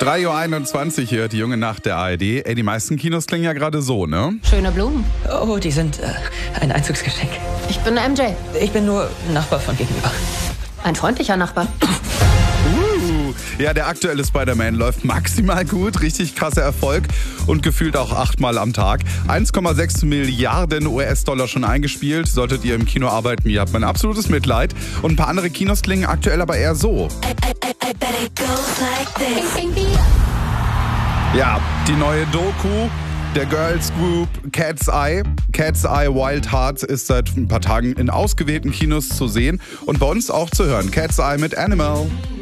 3:21 Uhr hier, die junge Nacht der ARD. Ey, die meisten Kinos klingen ja gerade so, ne? Schöne Blumen. Oh, die sind ein Einzugsgeschenk. Ich bin MJ. Ich bin nur Nachbar von gegenüber. Ein freundlicher Nachbar. Ja, der aktuelle Spider-Man läuft maximal gut, richtig krasser Erfolg und gefühlt auch 8-mal am Tag. 1,6 Milliarden US-Dollar schon eingespielt. Solltet ihr im Kino arbeiten, ihr habt mein absolutes Mitleid. Und ein paar andere Kinos klingen aktuell aber eher so. Ja, die neue Doku der Girls Group Cat's Eye. Cat's Eye Wild Hearts ist seit ein paar Tagen in ausgewählten Kinos zu sehen und bei uns auch zu hören. Cat's Eye mit Animal.